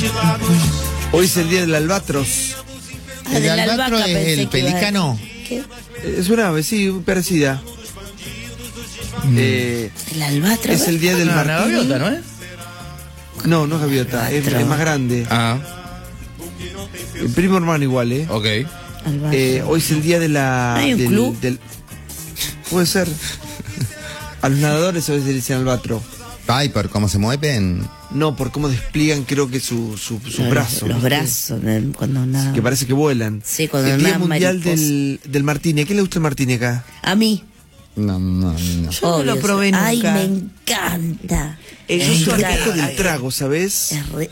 Hoy es el día del albatros. ¿El albatro es el pelicano? ¿Qué? Es una ave, sí, parecida. El albatro. Es el día del La martini. gaviota, ¿no es? No, no es gaviota, es más grande. Ah, El primo hermano igual, ok. Albatro. Hoy es el día de la... ¿Hay un club? Puede ser. A los nadadores hoy se le dicen albatro. Ay, por cómo se mueven. No, por cómo despliegan creo que su brazo. Los ¿viste? brazos, cuando nada. Que parece que vuelan. Sí, cuando el Día nadan Mundial mariposas. del martini. ¿A quién le gusta el martini acá? A mí. No. Yo no Obvio, lo probé nunca. Ay, me encanta. Yo Me soy encanta. poco del trago, ¿sabes?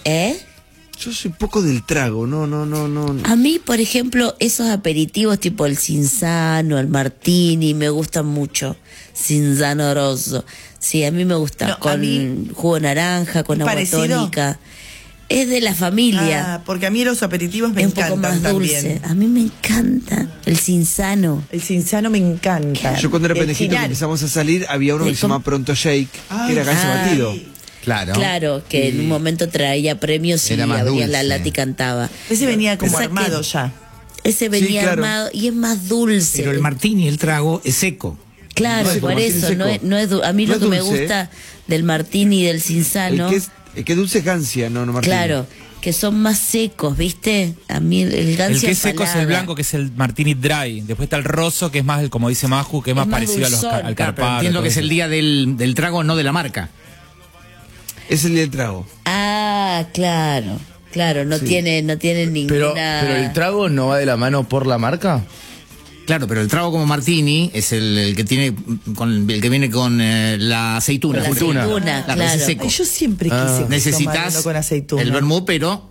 Yo soy poco del trago, no. A mí, por ejemplo, esos aperitivos tipo el Cinzano, el Martini, me gustan mucho. Cinzano rosso. Sí, a mí me gusta. No, a con mí- jugo de naranja, con agua ¿Parecido? tónica. Es de la familia. Porque a mí los aperitivos me es un poco encantan más dulce. también. A mí me encanta el Cinzano. El Cinzano me encanta. Yo cuando era El pendejito que Chinar. empezamos a salir, había uno que se llamaba Pronto Shake, que era ganso batido. Claro. Claro, que en un momento traía premios y Era más abrías la dulce. lata y cantaba. Ese venía como O sea que armado ya. Ese venía Sí, claro. armado y es más dulce. Pero el martini, el trago, es seco. Claro, No sé, por como eso, martini no seco. es, no es a mí No lo es que me dulce, gusta del martini y del cinzano, El que dulce es gancia, no martini. claro, que son más secos, ¿viste? A mí el El gancia que es seco es el empalaga. blanco, que es el martini dry. Después está el rosso, que es más, como dice Maju, que es más más parecido dulzón. al Claro, pero carpado. entiendo que es el día del trago, no de la marca. Es el día del trago. Ah, claro, no tiene Pero ninguna. el trago no va de la mano por la marca. Claro, pero el trago como martini es el que tiene el que viene con la aceituna. Con la aceituna, Claro, ese es claro. seco. Ay, yo siempre quise tomar Necesitas uno con aceituna. el vermut, pero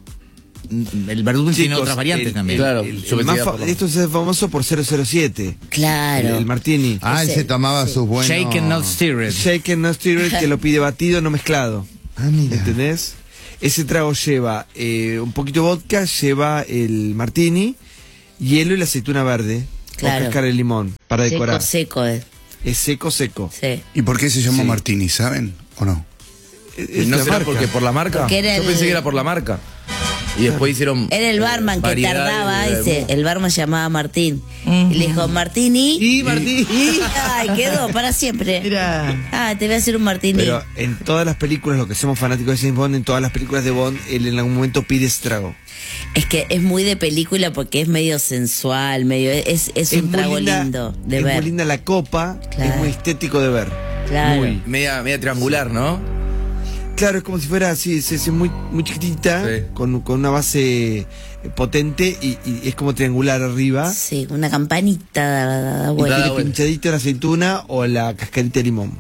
el vermut tiene Chicos, otras variantes también. Claro, El yo pensé más que era por la- esto es famoso por 007. Claro. El martini. Ah, él Ese- se tomaba sus buenos... Shaken, not stirred. Shaken, no stirred, que lo pide batido, no mezclado. Ah, mira. ¿Entendés? Ese trago lleva un poquito de vodka, lleva el martini, hielo y la aceituna verde. Claro. O cáscara de limón para decorar. Seco, Es seco, seco. sí. ¿Y por qué se llama Sí. Martini, saben o no? Es ¿No la será marca. porque por la marca? Porque era Yo el- pensé que era por la marca. Y después hicieron... Era el barman que variedades tardaba, de- el barman llamaba Martín. Y le dijo, Martini. Y Martini. Ay, quedó para siempre. Mira. Ah, te voy a hacer un Martini. Pero en todas las películas, lo que somos fanáticos de James Bond, en todas las películas de Bond, él en algún momento pide ese trago. Es que es muy de película porque es medio sensual, es un muy trago linda, lindo de es ver. muy linda la copa, Claro. es muy estético de ver. Claro. Muy. Media triangular, ¿no? Claro, es como si fuera así, es muy, muy chiquitita, Sí. con una base potente y es como triangular arriba. Sí, una campanita da Y vuelta. tiene pinchadito la aceituna o la cascarita de limón.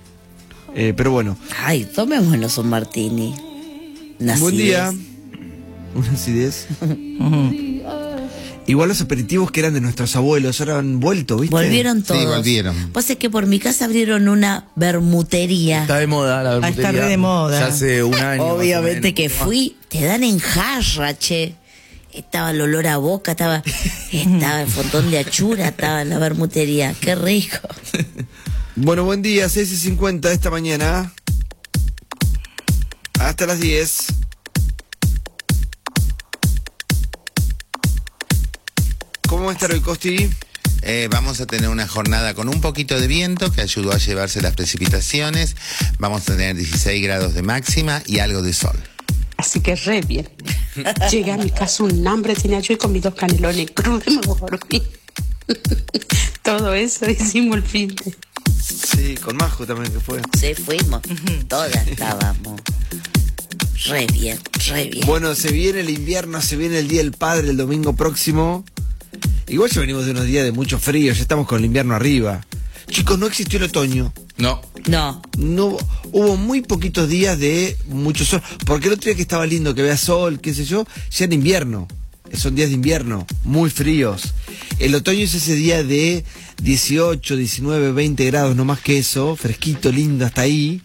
Pero bueno, Ay, tomémonos un Martini. Una buen acidez. día. Una acidez. Igual los aperitivos que eran de nuestros abuelos ahora han vuelto, ¿viste? Volvieron todos. volvieron. Pues es que por mi casa abrieron una bermutería. Está de moda la Ah, está vermutería. re de moda. Ya hace un año. más o Obviamente menos. que fui, te dan en jarra, che. Estaba el olor a boca, estaba el fontón de achura, estaba en la bermutería. Qué rico. Bueno, buen día, 6:50 de esta mañana. Hasta las 10. ¿Cómo va a estar hoy, Costi? Vamos a tener una jornada con un poquito de viento que ayudó a llevarse las precipitaciones. Vamos a tener 16 grados de máxima y algo de sol. Así que re bien. Llegué a mi casa un hambre, tenía yo y con mis 2 canelones crudos y me dormí. Todo eso hicimos el fin de... Sí, con Majo también que fue. Sí, fuimos. Todas estábamos. Re bien, re bien. Bueno, se viene el invierno, se viene el Día del Padre el domingo próximo. Igual ya venimos de unos días de mucho frío, ya estamos con el invierno arriba. Chicos, no existió el otoño. No. No, No, hubo muy poquitos días de mucho sol. Porque el otro día que estaba lindo, que vea sol, qué sé yo, ya en invierno. Son días de invierno, muy fríos. El otoño es ese día de 18, 19, 20 grados, no más que eso, fresquito, lindo hasta ahí.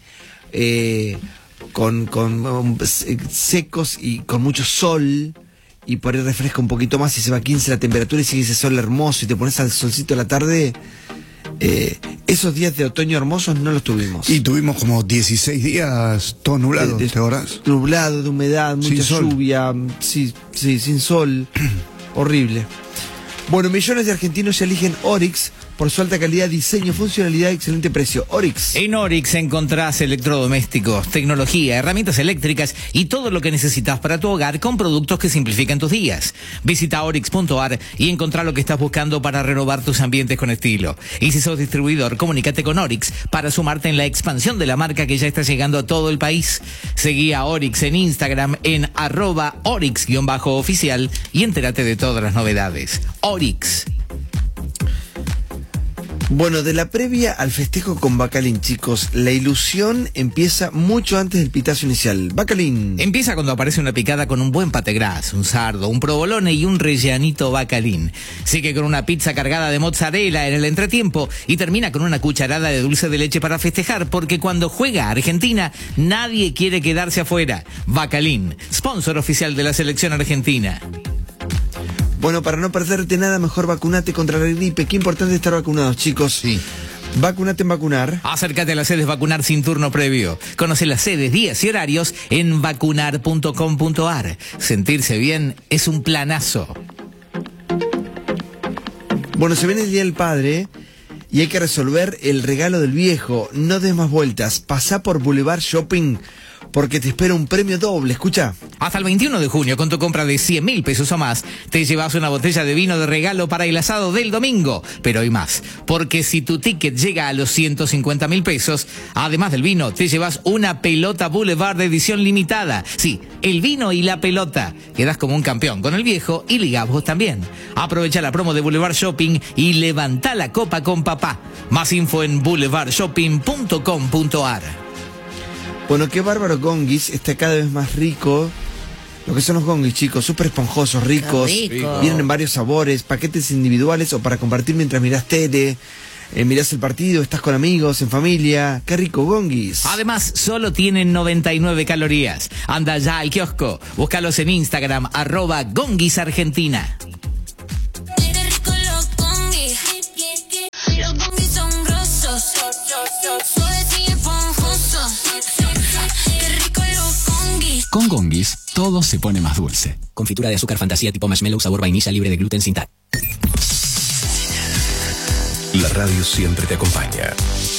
Secos y con mucho sol. Y por ahí refresca un poquito más y se va a 15 la temperatura y sigue ese sol hermoso y te pones al solcito a la tarde. Esos días de otoño hermosos no los tuvimos. Y tuvimos como 16 días todo nublado, ¿te acordás? Nublado, de humedad, mucha Sin sol. lluvia, sí, sin sol. Horrible. Bueno, millones de argentinos ya eligen Oryx por su alta calidad, diseño, funcionalidad y excelente precio. Oryx. En Oryx encontrás electrodomésticos, tecnología, herramientas eléctricas y todo lo que necesitas para tu hogar con productos que simplifican tus días. Visita oryx.ar y encontrá lo que estás buscando para renovar tus ambientes con estilo. Y si sos distribuidor, comunícate con Oryx para sumarte en la expansión de la marca que ya está llegando a todo el país. Seguí a Oryx en Instagram en @Oryx_oficial y entérate de todas las novedades. Oryx. Bueno, de la previa al festejo con Bacalín, chicos, la ilusión empieza mucho antes del pitazo inicial. Bacalín. Empieza cuando aparece una picada con un buen pate gras, un sardo, un provolone y un rellanito Bacalín. Sigue con una pizza cargada de mozzarella en el entretiempo y termina con una cucharada de dulce de leche para festejar, porque cuando juega Argentina nadie quiere quedarse afuera. Bacalín, sponsor oficial de la selección argentina. Bueno, para no perderte nada, mejor vacunate contra la gripe. Qué importante estar vacunados, chicos. Sí. Vacunate en Vacunar. Acércate a las sedes Vacunar sin turno previo. Conoce las sedes, días y horarios en vacunar.com.ar. Sentirse bien es un planazo. Bueno, se viene el Día del Padre y hay que resolver el regalo del viejo. No des más vueltas. Pasá por Boulevard Shopping porque te espera un premio doble. Escucha. Hasta el 21 de junio, con tu compra de 100.000 pesos o más, te llevas una botella de vino de regalo para el asado del domingo. Pero hay más, porque si tu ticket llega a los 150.000 pesos, además del vino, te llevas una pelota Boulevard de edición limitada. Sí, el vino y la pelota. Quedás como un campeón con el viejo y ligás vos también. Aprovecha la promo de Boulevard Shopping y levantá la copa con papá. Más info en boulevardshopping.com.ar. Bueno, qué bárbaro Gonguis, está cada vez más rico. Lo que son los Gonguis, chicos, súper esponjosos, ricos. Qué rico. Vienen en varios sabores, paquetes individuales o para compartir mientras mirás tele, mirás el partido, estás con amigos, en familia. Qué rico Gonguis. Además, solo tienen 99 calorías. Anda ya al kiosco. Búscalos en Instagram, @gonguisargentina. Qué rico los Gonguis. Los Gonguis son grosos, suaves y esponjosos. Qué rico los Gonguis. Con Gonguis, todo se pone más dulce. Confitura de azúcar fantasía tipo marshmallow sabor vainilla libre de gluten sin TAC. La radio siempre te acompaña.